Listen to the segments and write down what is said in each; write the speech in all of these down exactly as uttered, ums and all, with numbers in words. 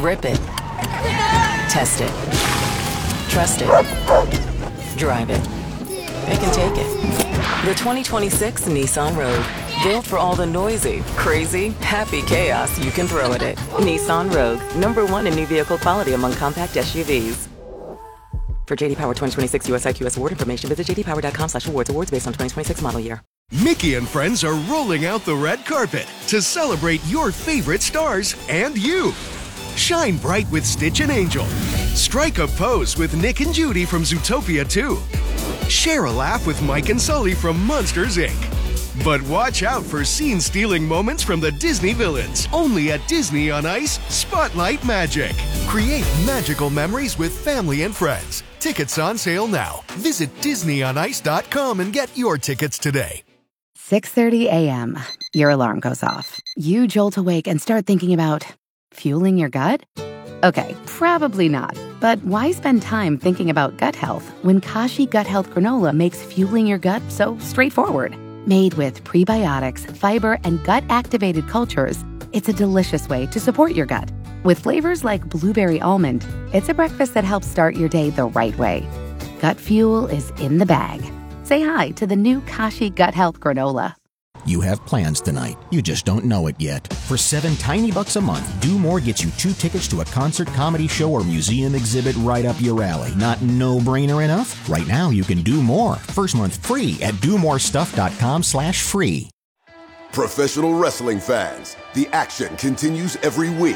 Rip it. Test it. Trust it. Drive it. Pick and take it. The twenty twenty-six Nissan Rogue. Built for all the noisy, crazy, happy chaos you can throw at it. Nissan Rogue. Number one in new vehicle quality among compact S U Vs. For J D Power twenty twenty-six U S I Q S award information, visit j d power dot com slash awards. Awards based on twenty twenty-six model year. Mickey and friends are rolling out the red carpet to celebrate your favorite stars and you. Shine bright with Stitch and Angel. Strike a pose with Nick and Judy from Zootopia two. Share a laugh with Mike and Sully from Monsters, Incorporated. But watch out for scene-stealing moments from the Disney villains. Only at Disney on Ice, Spotlight Magic. Create magical memories with family and friends. Tickets on sale now. Visit disney on ice dot com and get your tickets today. six thirty a.m. Your alarm goes off. You jolt awake and start thinking about fueling your gut? Okay, probably not. But why spend time thinking about gut health when Kashi Gut Health Granola makes fueling your gut so straightforward? Made with prebiotics, fiber, and gut-activated cultures, it's a delicious way to support your gut. With flavors like blueberry almond, it's a breakfast that helps start your day the right way. Gut fuel is in the bag. Say hi to the new Kashi Gut Health Granola. You have plans tonight. You just don't know it yet. For seven tiny bucks a month, Do More gets you two tickets to a concert, comedy show, or museum exhibit right up your alley. Not no-brainer enough? Right now, you can do more. First month free at do more stuff dot com slash free. Professional wrestling fans, the action continues every week.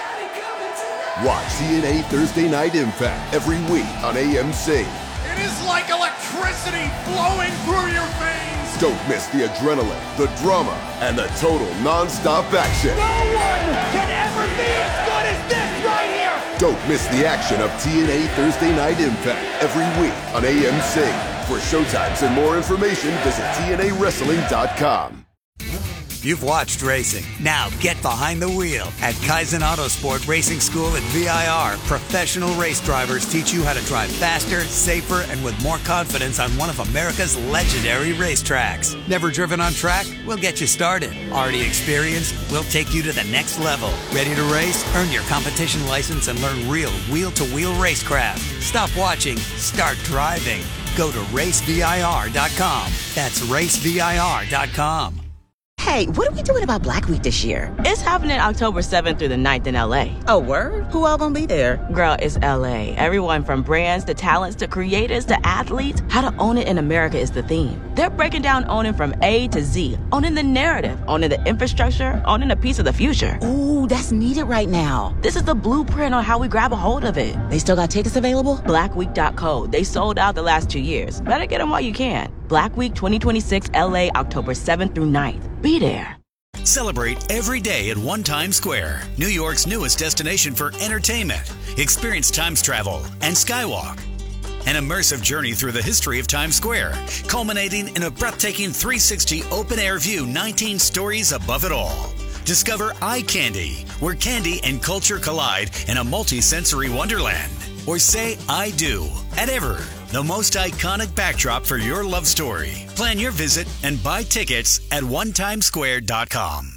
Watch T N A Thursday Night Impact every week on A M C. It is like electricity flowing through your veins. Don't miss the adrenaline, the drama, and the total non-stop action. No one can ever be as good as this right here. Don't miss the action of T N A Thursday Night Impact every week on A M C. For showtimes and more information, visit T N A wrestling dot com. You've watched racing. Now get behind the wheel. At Kaizen Autosport Racing School at V I R, professional race drivers teach you how to drive faster, safer, and with more confidence on one of America's legendary racetracks. Never driven on track? We'll get you started. Already experienced? We'll take you to the next level. Ready to race? Earn your competition license and learn real wheel-to-wheel racecraft. Stop watching. Start driving. Go to race V I R dot com. That's race V I R dot com. Hey, what are we doing about Black Week this year? It's happening October seventh through the ninth in L A. Oh, word? Who all gonna be there? Girl, it's L A. Everyone from brands to talents to creators to athletes. How to own it in America is the theme. They're breaking down owning from A to Z. Owning the narrative, owning the infrastructure, owning a piece of the future. Ooh, that's needed right now. This is the blueprint on how we grab a hold of it. They still got tickets available? black week dot co. They sold out the last two years. Better get them while you can. Black Week twenty twenty-six L A, October seventh through ninth. Be there. Celebrate every day at One Times Square, New York's newest destination for entertainment. Experience Times travel and Skywalk. An immersive journey through the history of Times Square, culminating in a breathtaking three sixty open-air view, nineteen stories above it all. Discover Eye Candy, where candy and culture collide in a multi-sensory wonderland. Or say I do at Ever, the most iconic backdrop for your love story. Plan your visit and buy tickets at one times square dot com.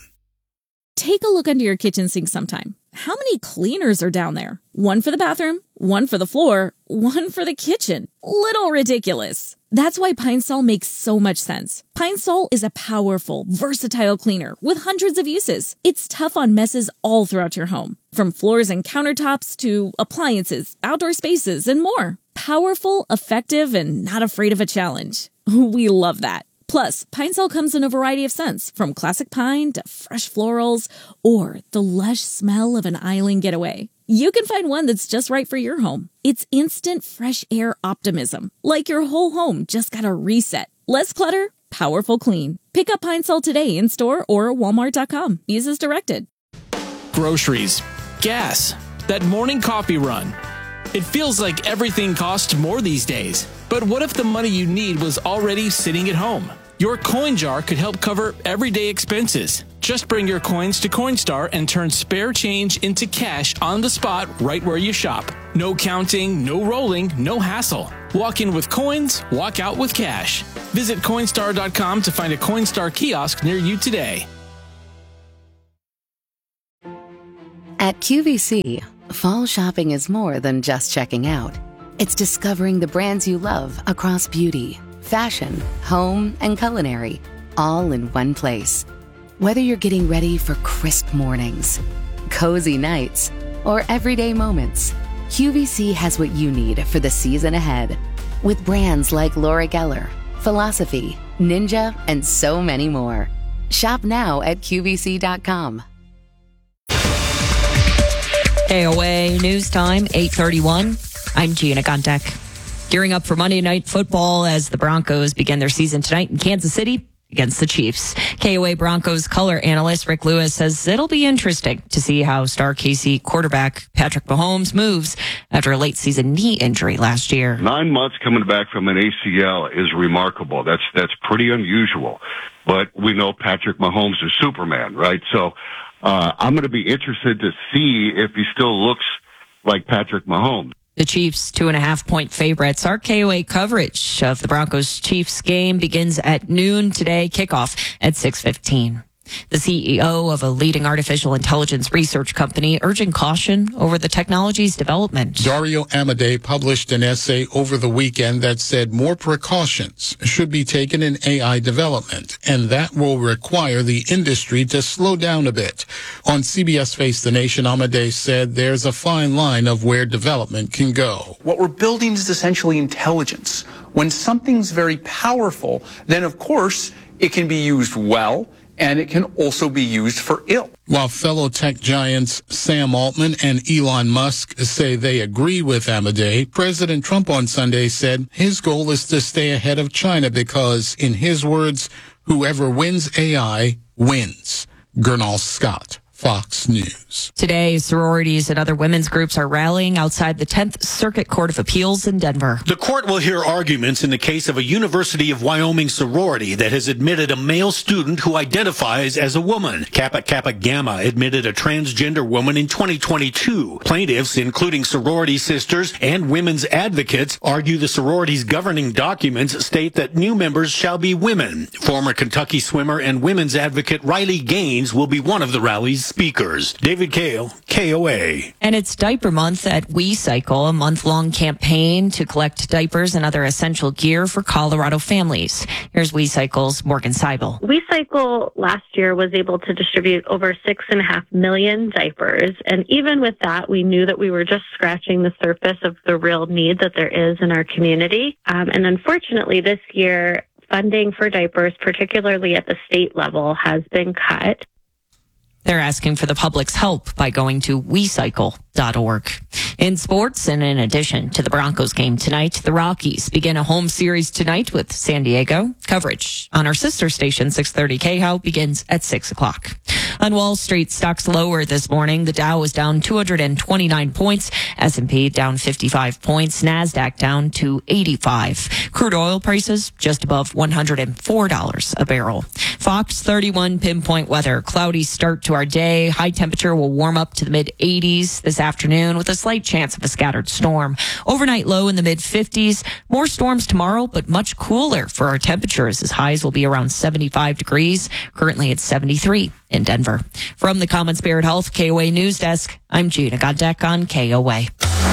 Take a look under your kitchen sink sometime. How many cleaners are down there? One for the bathroom, one for the floor, one for the kitchen. Little ridiculous. That's why Pine Sol makes so much sense. Pine Sol is a powerful, versatile cleaner with hundreds of uses. It's tough on messes all throughout your home, from floors and countertops to appliances, outdoor spaces, and more. Powerful, effective, and not afraid of a challenge. We love that. Plus, Pine Sol comes in a variety of scents, from classic pine to fresh florals, or the lush smell of an island getaway. You can find one that's just right for your home. It's instant fresh air optimism, like your whole home just got a reset. Less clutter, powerful clean. Pick up Pine Sol today in store or walmart dot com. Use as directed. Groceries, gas, that morning coffee run. It feels like everything costs more these days. But what if the money you need was already sitting at home? Your coin jar could help cover everyday expenses. Just bring your coins to Coinstar and turn spare change into cash on the spot right where you shop. No counting, no rolling, no hassle. Walk in with coins, walk out with cash. Visit Coinstar dot com to find a Coinstar kiosk near you today. At Q V C, Fall shopping is more than just checking out. It's discovering the brands you love across beauty, fashion, home, and culinary, all in one place. Whether you're getting ready for crisp mornings, cozy nights, or everyday moments, Q V C has what you need for the season ahead. With brands like Laura Geller, Philosophy, Ninja, and so many more. Shop now at Q V C dot com. K O A News Time, eight thirty-one. I'm Gina Gontek. Gearing up for Monday Night Football as the Broncos begin their season tonight in Kansas City against the Chiefs. K O A Broncos color analyst Rick Lewis says it'll be interesting to see how star K C quarterback Patrick Mahomes moves after a late season knee injury last year. Nine months coming back from an A C L is remarkable. That's that's pretty unusual. But we know Patrick Mahomes is Superman, right? So uh, I'm going to be interested to see if he still looks like Patrick Mahomes. The Chiefs, two and a half point favorites. Our K O A coverage of the Broncos Chiefs game begins at noon today, kickoff at six fifteen. The C E O of a leading artificial intelligence research company urging caution over the technology's development. Dario Amodei published an essay over the weekend that said more precautions should be taken in A I development, and that will require the industry to slow down a bit. On C B S Face the Nation, Amodei said there's a fine line of where development can go. What we're building is essentially intelligence. When something's very powerful, then of course it can be used well, and it can also be used for ill. While fellow tech giants Sam Altman and Elon Musk say they agree with Amodei, President Trump on Sunday said his goal is to stay ahead of China because, in his words, whoever wins A I wins. Gernal Scott, Fox News. Today, sororities and other women's groups are rallying outside the tenth Circuit Court of Appeals in Denver. The court will hear arguments in the case of a University of Wyoming sorority that has admitted a male student who identifies as a woman. Kappa Kappa Gamma admitted a transgender woman in twenty twenty-two. Plaintiffs, including sorority sisters and women's advocates, argue the sorority's governing documents state that new members shall be women. Former Kentucky swimmer and women's advocate Riley Gaines will be one of the rally's speakers. David Kale, K O A. And it's Diaper Month at WeCycle, a month-long campaign to collect diapers and other essential gear for Colorado families. Here's WeCycle's Morgan Seibel. WeCycle last year was able to distribute over six and a half million diapers. And even with that, we knew that we were just scratching the surface of the real need that there is in our community. Um, and unfortunately, this year, funding for diapers, particularly at the state level, has been cut. They're asking for the public's help by going to we cycle dot org. In sports, and in addition to the Broncos game tonight, the Rockies begin a home series tonight with San Diego. Coverage on our sister station, six thirty K H O W, begins at six o'clock. On Wall Street, stocks lower this morning. The Dow was down two hundred twenty-nine points. S and P down fifty-five points. NASDAQ down to eighty-five. Crude oil prices just above one hundred four dollars a barrel. Fox thirty-one pinpoint weather. Cloudy start to our day. High temperature will warm up to the mid eighties this afternoon with a slight chance of a scattered storm. Overnight low in the mid fifties. More storms tomorrow, but much cooler for our temperatures as highs will be around seventy-five degrees. Currently it's seventy-three in Denver. From the Common Spirit Health K O A News Desk, I'm Gina Godek on K O A.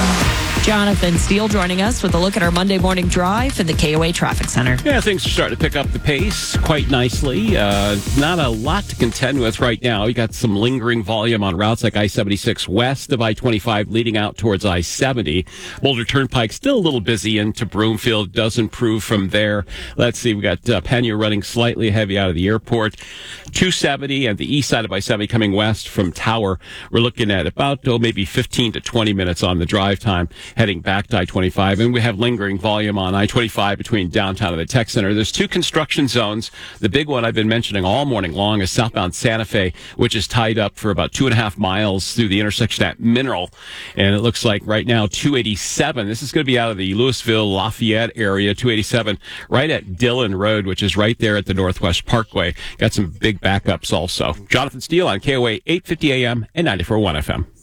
Jonathan Steele joining us with a look at our Monday morning drive in the K O A Traffic Center. Yeah, things are starting to pick up the pace quite nicely. Uh, not a lot to contend with right now. You got some lingering volume on routes like I seventy-six west of I twenty-five leading out towards I seventy. Boulder Turnpike still a little busy into Broomfield. Does improve from there. Let's see, we got uh, Pena running slightly heavy out of the airport. two seventy and the east side of I seventy coming west from Tower. We're looking at about, oh, maybe fifteen to twenty minutes on the drive time heading back to I twenty-five. And we have lingering volume on I twenty-five between downtown and the tech center. There's two construction zones. The big one I've been mentioning all morning long is southbound Santa Fe, which is tied up for about two and a half miles through the intersection at Mineral. And it looks like right now two eighty-seven. This is going to be out of the Louisville Lafayette area. two eighty-seven right at Dillon Road, which is right there at the Northwest Parkway. Got some big backups also. Jonathan Steele on K O A eight fifty A M and ninety-four point one F M.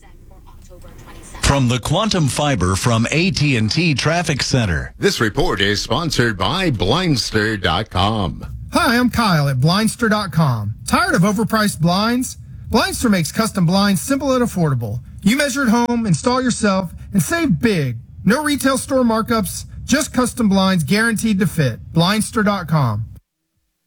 From the Quantum Fiber from A T and T Traffic Center. This report is sponsored by Blindster dot com. Hi, I'm Kyle at Blindster dot com. Tired of overpriced blinds? Blindster makes custom blinds simple and affordable. You measure at home, install yourself, and save big. No retail store markups, just custom blinds guaranteed to fit. Blindster dot com.